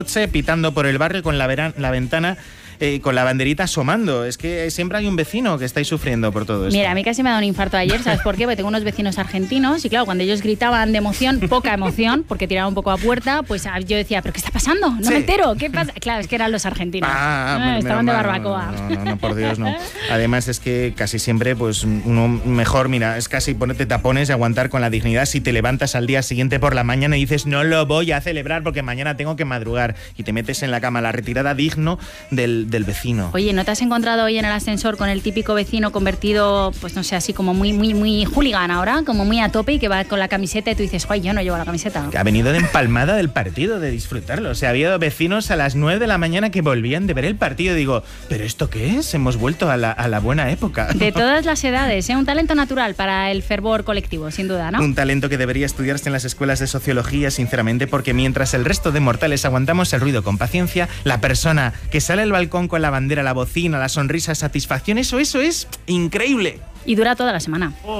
pitando por el barrio con la ventana, con la banderita asomando. Es que siempre hay un vecino que estáis sufriendo por todo esto. Mira, a mí casi me ha dado un infarto ayer, ¿sabes por qué? Porque tengo unos vecinos argentinos y claro, cuando ellos gritaban de emoción, poca emoción, porque tiraban un poco a puerta, pues yo decía, ¿pero qué está pasando? No me entero, ¿qué pasa? Claro, es que eran los argentinos. Estaban de barbacoa. No, por Dios, no. Además es que casi siempre, pues uno mejor, mira, es casi ponerte tapones y aguantar con la dignidad si te levantas al día siguiente por la mañana y dices, no lo voy a celebrar porque mañana tengo que madrugar, y te metes en la cama, la retirada digno del vecino. Oye, ¿no te has encontrado hoy en el ascensor con el típico vecino convertido, pues no sé, así como muy hooligan ahora, como muy a tope y que va con la camiseta y tú dices, ¡ay, yo no llevo la camiseta! Que ha venido de empalmada del partido, de disfrutarlo. O sea, había vecinos a las 9 de la mañana que volvían de ver el partido. Digo, ¿pero esto qué es? Hemos vuelto a la buena época. De todas las edades, ¿eh? Un talento natural para el fervor colectivo, sin duda, ¿no? Un talento que debería estudiarse en las escuelas de sociología, sinceramente, porque mientras el resto de mortales aguantamos el ruido con paciencia, la persona que sale al balcón con la bandera, la bocina, la sonrisa, satisfacción, eso es increíble. Y dura toda la semana.